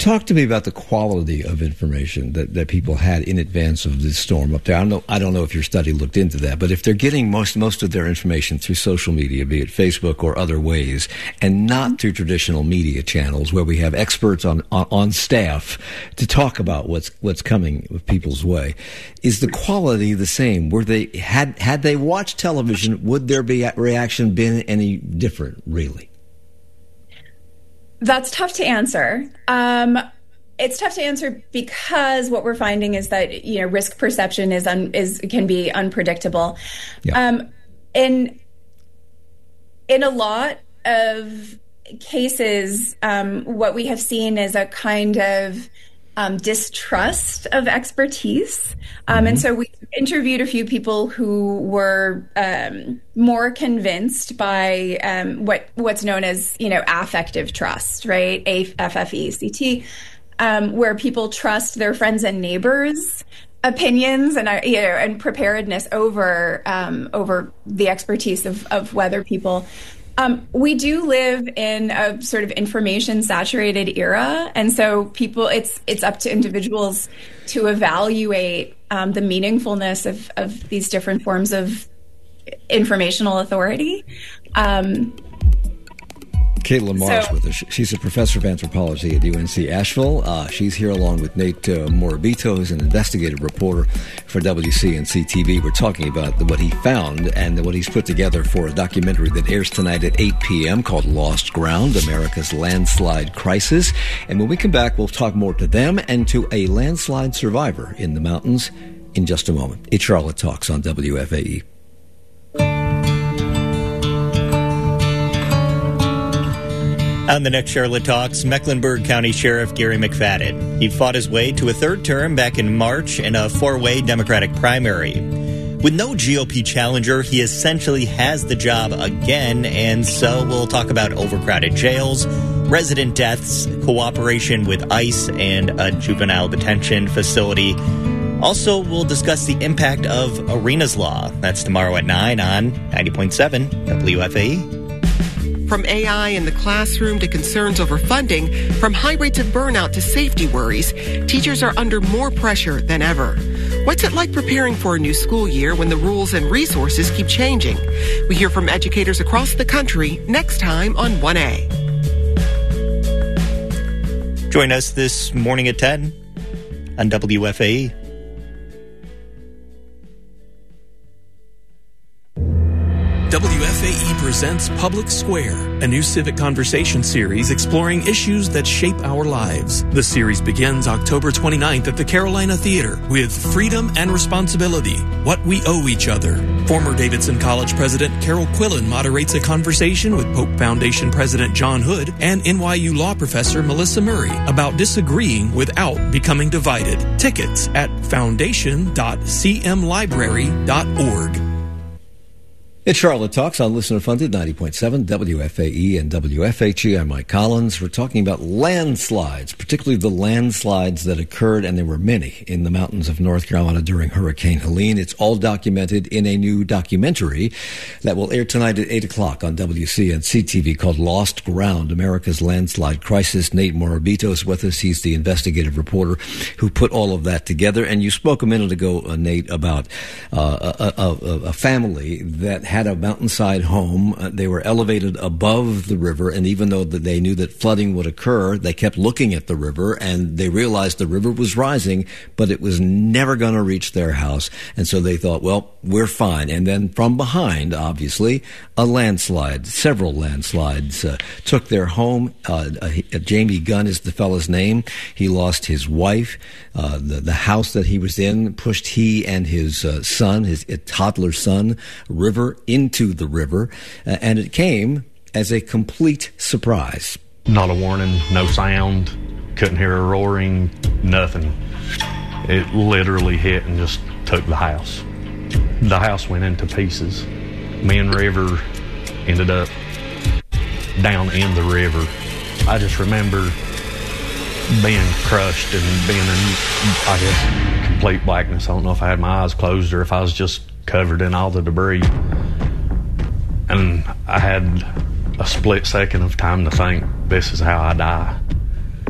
Talk to me about the quality of information that people had in advance of this storm up there. I don't know if your study looked into that, but if they're getting most of their information through social media, be it Facebook or other ways, and not through traditional media channels where we have experts on staff to talk about what's coming with people's way, is the quality the same? Were they had they watched television, would their reaction been any different, really? That's tough to answer. It's tough to answer because what we're finding is that risk perception can be unpredictable. Yeah. In a lot of cases, what we have seen is a kind of distrust of expertise. And so we interviewed a few people who were more convinced by what's known as, affective trust, right? AFFECT, where people trust their friends and neighbors' opinions and preparedness over the expertise of weather people. We do live in a sort of information-saturated era, and so it's up to individuals to evaluate the meaningfulness of these different forms of informational authority. Caitlin Marsh with us. She's a professor of anthropology at UNC Asheville. She's here along with Nate Morabito, who's an investigative reporter for WCNC TV. We're talking about what he found and what he's put together for a documentary that airs tonight at 8 p.m. called Lost Ground, America's Landslide Crisis. And when we come back, we'll talk more to them and to a landslide survivor in the mountains in just a moment. It's Charlotte Talks on WFAE. On the next Charlotte Talks, Mecklenburg County Sheriff Gary McFadden. He fought his way to a third term back in March in a four-way Democratic primary. With no GOP challenger, he essentially has the job again, and so we'll talk about overcrowded jails, resident deaths, cooperation with ICE, and a juvenile detention facility. Also, we'll discuss the impact of Arenas Law. That's tomorrow at 9 on 90.7 WFAE. From AI in the classroom to concerns over funding, from high rates of burnout to safety worries, teachers are under more pressure than ever. What's it like preparing for a new school year when the rules and resources keep changing? We hear from educators across the country next time on 1A. Join us this morning at 10 on WFAE. WFAE presents Public Square, a new civic conversation series exploring issues that shape our lives. The series begins October 29th at the Carolina Theater with Freedom and Responsibility, What We Owe Each Other. Former Davidson College President Carol Quillen moderates a conversation with Pope Foundation President John Hood and NYU law professor Melissa Murray about disagreeing without becoming divided. Tickets at foundation.cmlibrary.org. It's Charlotte Talks on listener-funded 90.7 WFAE and WFHE. I'm Mike Collins. We're talking about landslides, particularly the landslides that occurred, and there were many, in the mountains of North Carolina during Hurricane Helene. It's all documented in a new documentary that will air tonight at 8 o'clock on WCNC TV called Lost Ground, America's Landslide Crisis. Nate Morabito is with us. He's the investigative reporter who put all of that together. And you spoke a minute ago, Nate, about a family that had a mountainside home. They were elevated above the river, and even though they knew that flooding would occur, they kept looking at the river, and they realized the river was rising, but it was never going to reach their house. And so they thought, well, we're fine. And then from behind, obviously, a landslide, several landslides, took their home. Jamie Gunn is the fellow's name. He lost his wife. The house that he was in pushed he and his son, his toddler son, into the river, and it came as a complete surprise. Not a warning, no sound, couldn't hear a roaring, nothing. It literally hit and just took the house. The house went into pieces. Me and River ended up down in the river. I just remember being crushed and being in, I guess, complete blackness. I don't know if I had my eyes closed or if I was just covered in all the debris. And I had a split second of time to think, this is how I die.